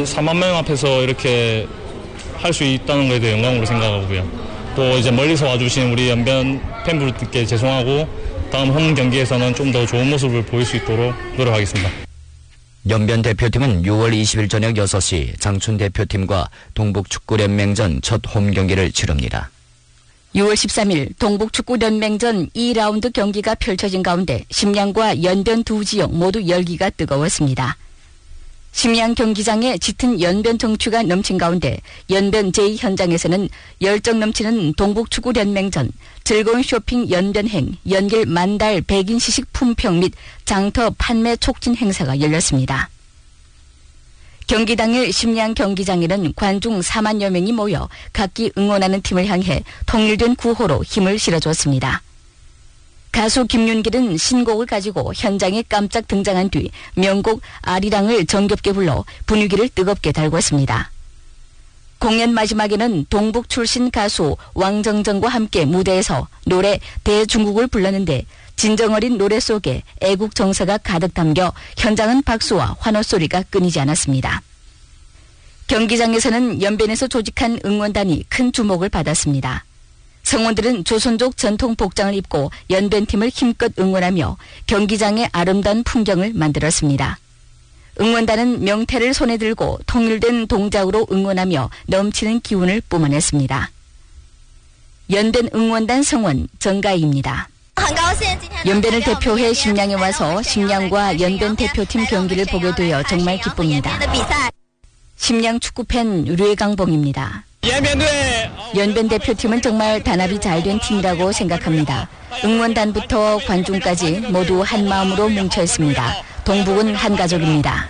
4만 명 앞에서 이렇게 할 수 있다는 것에 대해 영광으로 생각하고요. 또 이제 멀리서 와주신 우리 연변 팬분들께 죄송하고 다음 홈 경기에서는 좀 더 좋은 모습을 보일 수 있도록 노력하겠습니다. 연변 대표팀은 6월 20일 저녁 6시 장춘 대표팀과 동북축구연맹전 첫 홈 경기를 치릅니다. 6월 13일 동북축구연맹전 2라운드 경기가 펼쳐진 가운데 심양과 연변 두 지역 모두 열기가 뜨거웠습니다. 심양 경기장에 짙은 연변 정취가 넘친 가운데 연변 제2 현장에서는 열정 넘치는 동북축구연맹전, 즐거운 쇼핑 연변행, 연길 만달 백인 시식 품평 및 장터 판매 촉진 행사가 열렸습니다. 경기 당일 심양 경기장에는 관중 4만여 명이 모여 각기 응원하는 팀을 향해 통일된 구호로 힘을 실어줬습니다. 가수 김윤길은 신곡을 가지고 현장에 깜짝 등장한 뒤 명곡 아리랑을 정겹게 불러 분위기를 뜨겁게 달궜습니다. 공연 마지막에는 동북 출신 가수 왕정정과 함께 무대에서 노래 대중국을 불렀는데 진정어린 노래 속에 애국 정서가 가득 담겨 현장은 박수와 환호 소리가 끊이지 않았습니다. 경기장에서는 연변에서 조직한 응원단이 큰 주목을 받았습니다. 성원들은 조선족 전통 복장을 입고 연변팀을 힘껏 응원하며 경기장의 아름다운 풍경을 만들었습니다. 응원단은 명태를 손에 들고 통일된 동작으로 응원하며 넘치는 기운을 뿜어냈습니다. 연변 응원단 성원 정가희입니다. 연변을 대표해 심양에 와서 심양과 연변 대표팀 경기를 보게 되어 정말 기쁩니다. 심양 축구팬 류강봉입니다. 연변 대표팀은 정말 단합이 잘 된 팀이라고 생각합니다. 응원단부터 관중까지 모두 한 마음으로 뭉쳐 있습니다. 동북은 한 가족입니다.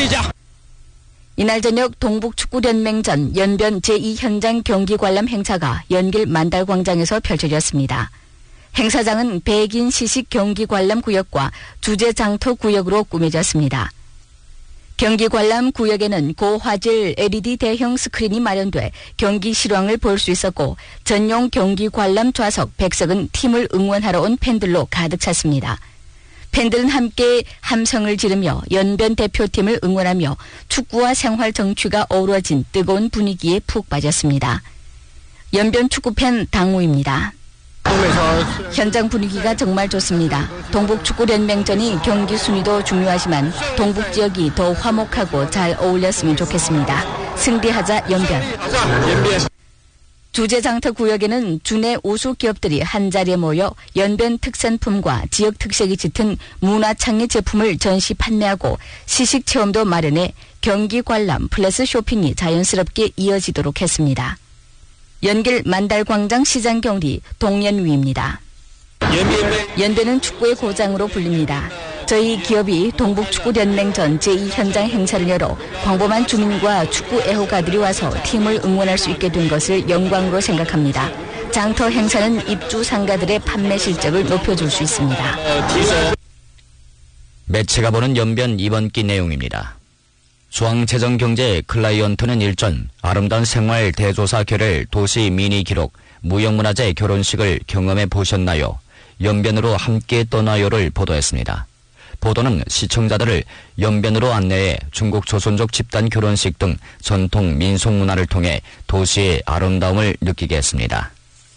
이날 저녁 동북축구연맹전 연변 제2 현장 경기 관람 행사가 연길 만달광장에서 펼쳐졌습니다. 행사장은 백인 시식 경기 관람 구역과 주제 장터 구역으로 꾸며졌습니다. 경기 관람 구역에는 고화질 LED 대형 스크린이 마련돼 경기 실황을 볼 수 있었고 전용 경기 관람 좌석 100석은 팀을 응원하러 온 팬들로 가득 찼습니다. 팬들은 함께 함성을 지르며 연변 대표팀을 응원하며 축구와 생활 정취가 어우러진 뜨거운 분위기에 푹 빠졌습니다. 연변 축구팬 당우입니다. 현장 분위기가 정말 좋습니다. 동북축구연맹전이 경기 순위도 중요하지만 동북 지역이 더 화목하고 잘 어울렸으면 좋겠습니다. 승리하자 연변. 주제장터 구역에는 주내 우수 기업들이 한자리에 모여 연변 특산품과 지역 특색이 짙은 문화창의 제품을 전시 판매하고 시식 체험도 마련해 경기 관람 플러스 쇼핑이 자연스럽게 이어지도록 했습니다. 연길 만달광장 시장 경리 동연위입니다. 연변은 축구의 고장으로 불립니다. 저희 기업이 동북축구연맹전 제2 현장 행사를 열어 광범한 주민과 축구 애호가들이 와서 팀을 응원할 수 있게 된 것을 영광으로 생각합니다. 장터 행사는 입주 상가들의 판매 실적을 높여줄 수 있습니다. 매체가 보는 연변 이번 기 내용입니다. 중앙재정경제 클라이언트는 일전 아름다운 생활 대조사 결을 도시 미니 기록 무형문화재 결혼식을 경험해 보셨나요? 연변으로 함께 떠나요를 보도했습니다. 보도는 시청자들을 연변으로 안내해 중국 조선족 집단 결혼식 등 전통 민속 문화를 통해 도시의 아름다움을 느끼게 했습니다.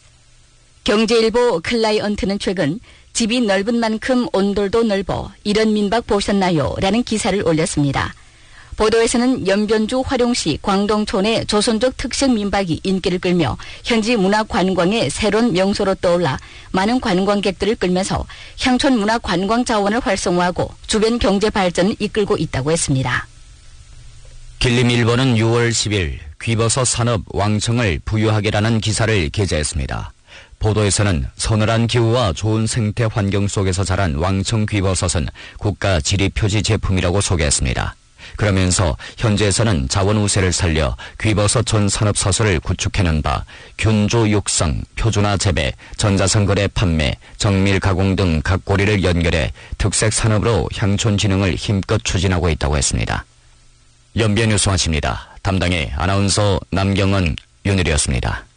경제일보 클라이언트는 최근 집이 넓은 만큼 온돌도 넓어 이런 민박 보셨나요? 라는 기사를 올렸습니다. 보도에서는 연변주 화룡시 광동촌의 조선족 특색 민박이 인기를 끌며 현지 문화 관광의 새로운 명소로 떠올라 많은 관광객들을 끌면서 향촌 문화 관광 자원을 활성화하고 주변 경제 발전을 이끌고 있다고 했습니다. 길림일보는 6월 10일 귀버섯 산업 왕청을 부유하게라는 기사를 게재했습니다. 보도에서는 서늘한 기후와 좋은 생태 환경 속에서 자란 왕청 귀버섯은 국가 지리 표지 제품이라고 소개했습니다. 그러면서 현지에서는 자원 우세를 살려 귀버섯 전 산업사설을 구축해낸 바 균조 육성, 표준화 재배, 전자상 거래 판매, 정밀 가공 등 각 고리를 연결해 특색 산업으로 향촌 진흥을 힘껏 추진하고 있다고 했습니다. 연변 뉴스 마칩니다. 담당의 아나운서 남경은, 윤일이었습니다.